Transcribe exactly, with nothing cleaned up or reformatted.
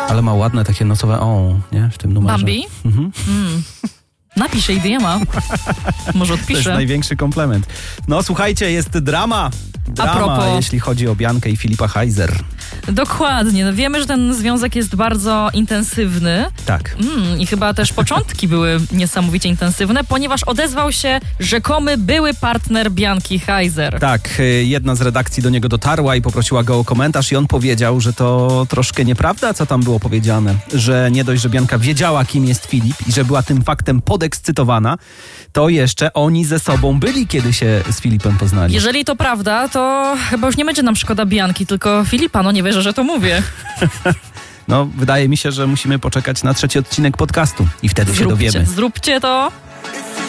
Ale ma ładne takie nocowe o, nie? W tym numerze. Bambi? Mhm. Mm. Napisz jej D M a. Może To jest odpiszę. największy komplement. No słuchajcie, jest drama. Drama, A propos... jeśli chodzi o Biankę i Filipa Heiser. Dokładnie. No wiemy, że ten związek jest bardzo intensywny. Tak. Mm, I chyba też początki były niesamowicie intensywne, ponieważ odezwał się rzekomy były partner Bianki Heiser. Tak, y, jedna z redakcji do niego dotarła i poprosiła go o komentarz i on powiedział, że to troszkę nieprawda, co tam było powiedziane. Że nie dość, że Bianka wiedziała, kim jest Filip i że była tym faktem podekscytowana, to jeszcze oni ze sobą byli, kiedy się z Filipem poznali. Jeżeli to prawda, to chyba już nie będzie nam szkoda Bianki, tylko Filipa. No nie wierzę, że to mówię. No, wydaje mi się, że musimy poczekać na trzeci odcinek podcastu i wtedy się Zróbcie, dowiemy. zróbcie to.